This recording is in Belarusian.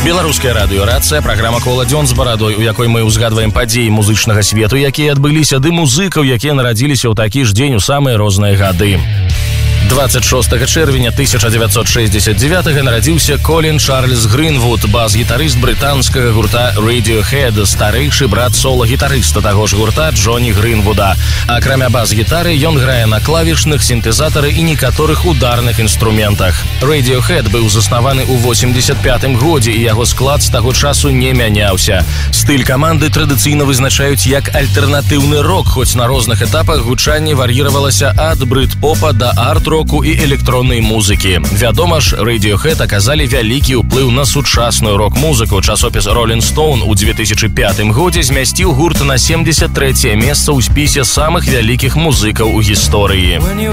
Беларуская радыёрацыя, праграма «Кола дзён з барадой», у якой мы ўзгадваем падзеі музычнага свету, якія адбыліся, ды музыкаў, якія нарадзіліся ў такі ж дзень у самыя розныя гады. 26 чэрвеня 1969 нарадзіўся Колін Чарльз Гринвуд, бас-гітарыст брытанскага гурта Radiohead, старэйшы брат сола-гітарыста таго ж гурта Джоні Гринвуда. Акрамя бас-гітары, ён грае на клавішных, сінтэзатары і некаторых ударных інструментах. Radiohead быў заснаваны ў 85-м годзе, і яго склад з таго часу не мяняўся. Стыль каманды традыцыйна вызначаюць як альтэрнатыўны рок, хоць на розных этапах гучанне вар'іравалася ад брыт-попа да арт-року і электроннай музыкі. Вядома ж, Radiohead аказалі вялікі ўплыў на сучасную рок-музыку. Часопіс Rolling Stone у 2005 годзе змясціў гурт на 73-е месца ў спісе самых вялікіх музыкаў у гісторыі.